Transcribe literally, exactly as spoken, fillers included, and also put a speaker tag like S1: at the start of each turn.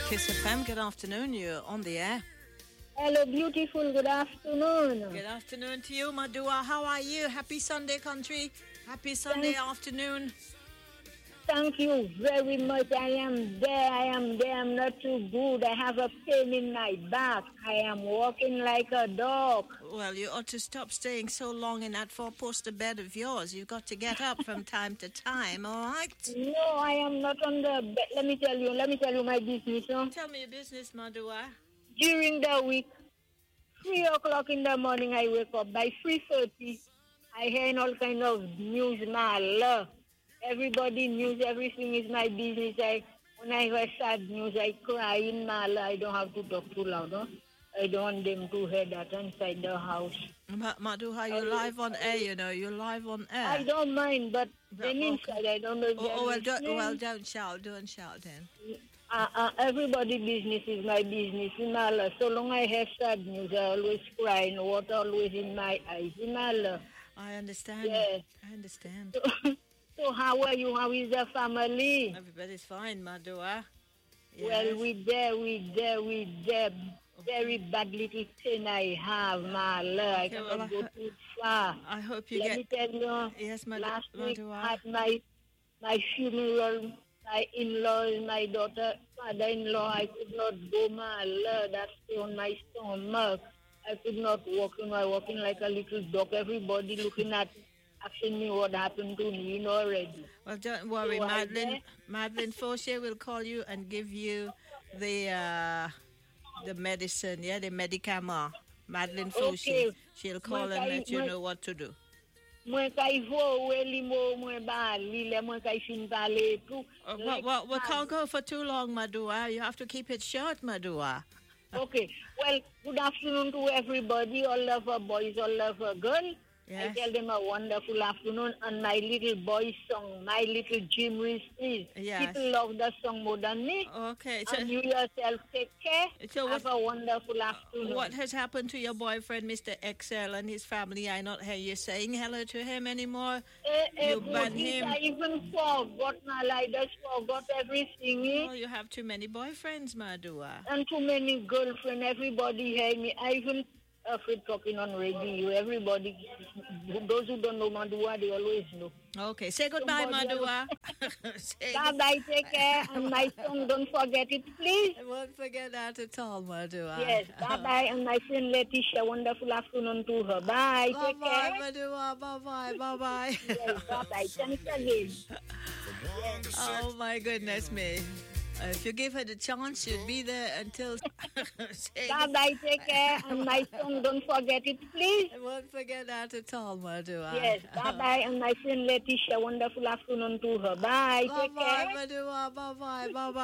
S1: Kiss F M, good afternoon. You're on the air.
S2: Hello, beautiful. Good afternoon.
S1: Good afternoon to you, Madua. How are you? Happy Sunday, country. Happy Sunday
S2: Thank,
S1: afternoon.
S2: Thank you very much. I am there. I am there. I'm not too good. I have a pain in my back. I am walking like a dog.
S1: Well, you ought to stop staying so long in that four-poster bed of yours. You've got to get up from time to time, all right?
S2: No, I am not on the bed. Let me tell you. Let me tell you my business. Huh?
S1: Tell me your business, Madua.
S2: During the week, three o'clock in the morning, I wake up. By three thirty, I hear all kind of news, my love. Everybody news, everything is my business. I, when I hear sad news, I cry in my love. I don't have to talk too loud. Huh? I don't want them to hear that inside the house.
S1: Ma- Madua, you're live on air, you know. You're live on air.
S2: I don't mind, but
S1: No,
S2: then
S1: okay.
S2: inside, I don't know if
S1: Oh, oh well, don't,
S2: listening.
S1: well, don't shout. Don't shout then.
S2: Uh, uh, everybody business is my business in my life. So long I have sad news, I always cry and water always in my eyes in my life.
S1: I understand.
S2: Yes.
S1: I understand.
S2: So, so how are you? How is the family?
S1: Everybody's fine, Madua.
S2: Well, we there, we there, we there. Very bad little pain I have, my love. I
S1: Okay,
S2: cannot
S1: well,
S2: go
S1: I-
S2: too far.
S1: I hope you
S2: Let
S1: get...
S2: me tell you,
S1: Yes, Madu-
S2: last week
S1: Madua.
S2: at my my funeral, my in-laws, my daughter, father-in-law, I could not go, my love. That's on my stomach. I could not walk, you know, I walking like a little dog. Everybody looking at, asking me what happened to me, you know, already.
S1: Well, don't worry,
S2: So I
S1: Madeline.
S2: there-
S1: Madeline Fauché will call you and give you the uh, the medicine, yeah, the medicament. Madeline Fauché.
S2: Okay.
S1: She'll call
S2: Mwen
S1: and
S2: kay-
S1: let you
S2: mwen-
S1: know what to do.
S2: Mwen kay vo we li mo mwen ba li le mwen kay fin pale tout.
S1: Uh, well, well, we can't go for too long, Madua. You have to keep it short, Madua.
S2: Okay. Well, good afternoon to everybody, all of our boys, all of our girls. I
S1: Yes.
S2: tell them a wonderful afternoon, and my little boy song, my little Jim Reese, please.
S1: Yes.
S2: People love the song more than me.
S1: Okay, so,
S2: And you yourself take care.
S1: So
S2: Have
S1: what-
S2: a wonderful afternoon.
S1: what has happened to your boyfriend, Mister X L, and his family? I not hear you saying hello to him anymore.
S2: Eh, eh,
S1: You ban
S2: Boogie,
S1: him.
S2: I even forgot my life. I just forgot everything. eh?
S1: Oh, you have too many boyfriends, Madua.
S2: And too many girlfriends. Everybody hear me. I even afraid talking on radio. Everybody, those who don't know Madua, they always know.
S1: Okay, say goodbye,
S2: Somebody
S1: Madua. Say
S2: Bye bye, take care. And my song, don't forget it, please.
S1: I won't forget that at all, Madua.
S2: Yes, bye bye. And my friend Letitia, wonderful afternoon to her. Bye,
S1: Bye
S2: take
S1: bye,
S2: care.
S1: Madua. Bye bye. Bye bye.
S2: Yes, bye bye. Thanks again.
S1: Oh my goodness me. Uh, if you give her the chance, she'll be there until. Say-
S2: Bye bye, take care. And my song, don't forget it, please.
S1: I won't forget that at all, Madua.
S2: Yes, bye bye. And my friend Letitia, wonderful afternoon to her. Bye,
S1: Bye
S2: take
S1: bye,
S2: care.
S1: Madua. Bye bye. Bye bye.